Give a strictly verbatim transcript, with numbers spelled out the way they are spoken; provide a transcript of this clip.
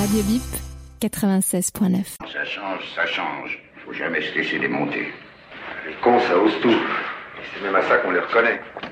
Radio Bip, quatre-vingt-seize point neuf. Ça change, ça change. Faut jamais se laisser démonter. Les cons, ça ose tout. Et c'est même à ça qu'on les reconnaît.